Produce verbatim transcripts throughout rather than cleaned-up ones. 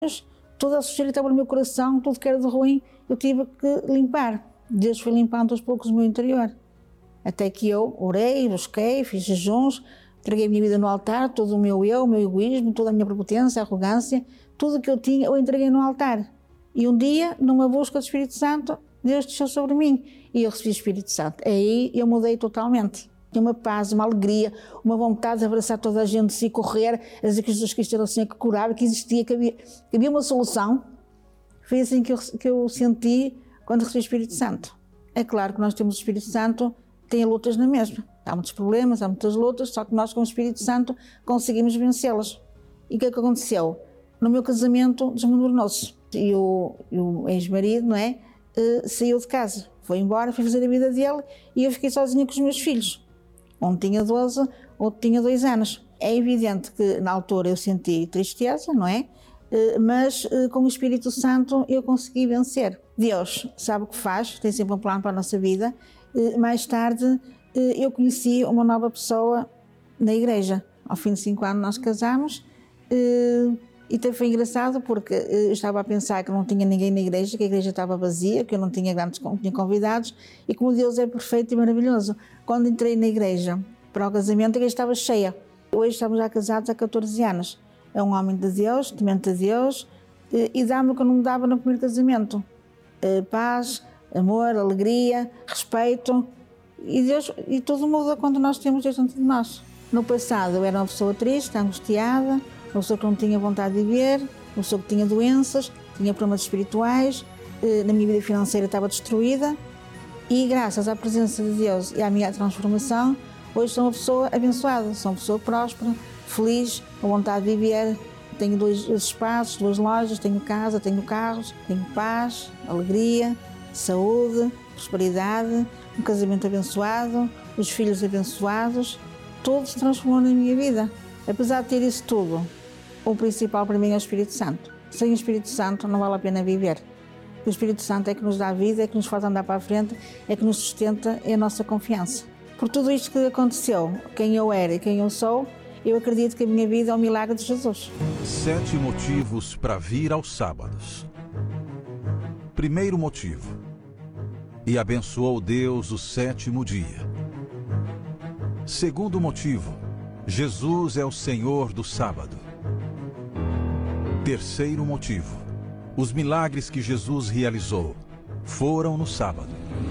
toda a sujeira estava no meu coração, tudo que era de ruim, eu tive que limpar. Deus foi limpando aos poucos o meu interior. Até que eu orei, busquei, fiz jejuns, entreguei a minha vida no altar, todo o meu eu, o meu egoísmo, toda a minha prepotência, a arrogância, tudo o que eu tinha, eu entreguei no altar. E um dia, numa busca do Espírito Santo, Deus desceu sobre mim e eu recebi o Espírito Santo. Aí eu mudei totalmente. Tinha uma paz, uma alegria, uma vontade de abraçar toda a gente, de correr, a dizer que Jesus Cristo era o Senhor que curava, que existia, que havia, que havia uma solução. Foi assim que eu, que eu senti quando recebi o Espírito Santo. É claro que nós temos o Espírito Santo, tem lutas na mesma. Há muitos problemas, há muitas lutas, só que nós com o Espírito Santo conseguimos vencê-las. E o que é que aconteceu? No meu casamento desmoronou-se. E o, o ex-marido, não é, uh, saiu de casa, foi embora, foi fazer a vida dele e eu fiquei sozinha com os meus filhos. Um tinha doze, outro tinha dois anos. É evidente que na altura eu senti tristeza, não é? Uh, mas uh, com o Espírito Santo eu consegui vencer. Deus sabe o que faz, tem sempre um plano para a nossa vida. Uh, mais tarde uh, eu conheci uma nova pessoa na igreja. Ao fim de cinco anos nós casamos. Uh, E até foi engraçado porque eu estava a pensar que não tinha ninguém na igreja, que a igreja estava vazia, que eu não tinha grandes não tinha convidados, e como Deus é perfeito e maravilhoso. Quando entrei na igreja para o casamento, a igreja estava cheia. Hoje estamos já casados há catorze anos. É um homem de Deus, temente a Deus, e dá-me o que eu não me dava no primeiro casamento. Paz, amor, alegria, respeito, e, Deus, e tudo muda quando nós temos Deus dentro de nós. No passado eu era uma pessoa triste, angustiada, uma pessoa que não tinha vontade de viver, uma pessoa que tinha doenças, tinha problemas espirituais, na minha vida financeira estava destruída e graças à presença de Deus e à minha transformação, hoje sou uma pessoa abençoada, sou uma pessoa próspera, feliz, com vontade de viver, tenho dois espaços, duas lojas, tenho casa, tenho carros, tenho paz, alegria, saúde, prosperidade, um casamento abençoado, os filhos abençoados, tudo se transformou na minha vida. Apesar de ter isso tudo, o principal para mim é o Espírito Santo. Sem o Espírito Santo não vale a pena viver. O Espírito Santo é que nos dá a vida, é que nos faz andar para a frente, é que nos sustenta, é a nossa confiança. Por tudo isto que aconteceu, quem eu era e quem eu sou, eu acredito que a minha vida é um milagre de Jesus. Sete motivos para vir aos sábados. Primeiro motivo. E abençoou Deus o sétimo dia. Segundo motivo. Jesus é o Senhor do sábado. Terceiro motivo. Os milagres que Jesus realizou foram no sábado.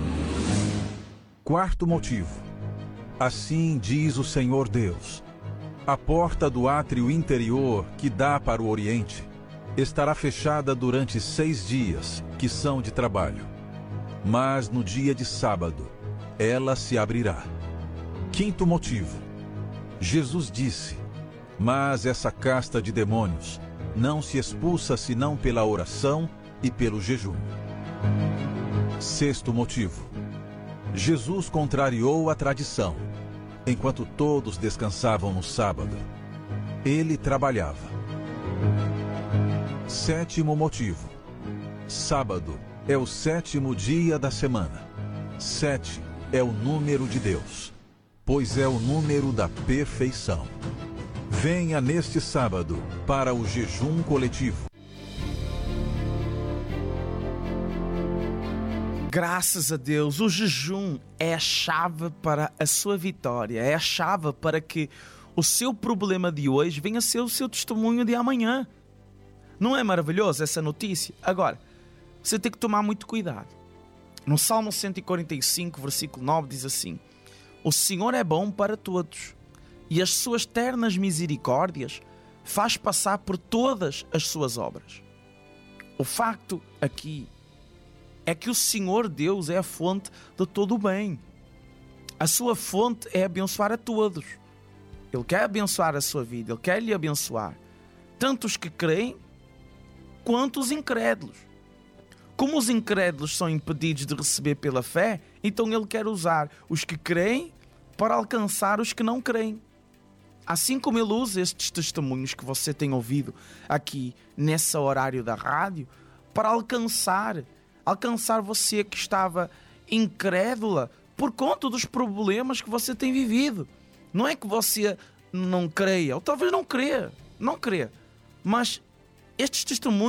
Quarto motivo. Assim diz o Senhor Deus: a porta do átrio interior que dá para o Oriente estará fechada durante seis dias, que são de trabalho. Mas no dia de sábado, ela se abrirá. Quinto motivo. Jesus disse: mas essa casta de demônios não se expulsa senão pela oração e pelo jejum. Sexto motivo. Jesus contrariou a tradição. Enquanto todos descansavam no sábado, ele trabalhava. Sétimo motivo. Sábado é o sétimo dia da semana. Sete é o número de Deus, pois é o número da perfeição. Venha neste sábado para o jejum coletivo. Graças a Deus, o jejum é a chave para a sua vitória, é a chave para que o seu problema de hoje venha a ser o seu testemunho de amanhã. Não é maravilhoso essa notícia? Agora, você tem que tomar muito cuidado. No Salmo cento e quarenta e cinco, versículo nove, diz assim: o Senhor é bom para todos, e as suas ternas misericórdias faz passar por todas as suas obras. O facto aqui é que o Senhor Deus é a fonte de todo o bem. A sua fonte é abençoar a todos. Ele quer abençoar a sua vida, Ele quer lhe abençoar, tanto os que creem quanto os incrédulos. Como os incrédulos são impedidos de receber pela fé, então Ele quer usar os que creem para alcançar os que não creem. Assim como Ele usa estes testemunhos que você tem ouvido aqui nesse horário da rádio para alcançar, alcançar você que estava incrédula por conta dos problemas que você tem vivido. Não é que você não creia, ou talvez não creia, não creia, mas estes testemunhos